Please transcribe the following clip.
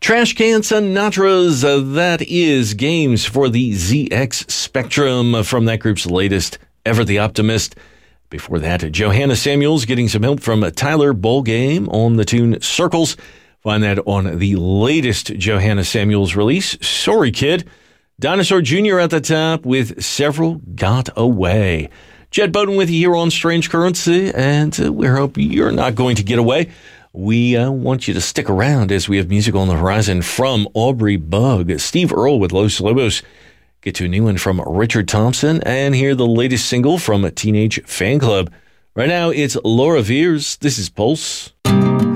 Trash Can Sinatras, that is Games for the ZX Spectrum from that group's latest, Ever the Optimist. Before that, Johanna Samuels getting some help from Tyler Ballgame on the tune Circles. Find that on the latest Johanna Samuels release, Sorry Kid. Dinosaur Jr. at the top with Several Got Away. Jed Bowden with you here on Strange Currency, and we hope you're not going to get away. We want you to stick around as we have music on the horizon from Aubrey Bug, Steve Earle with Los Lobos. Get to a new one from Richard Thompson, and hear the latest single from a Teenage Fan Club. Right now, it's Laura Veers. This is Pulse.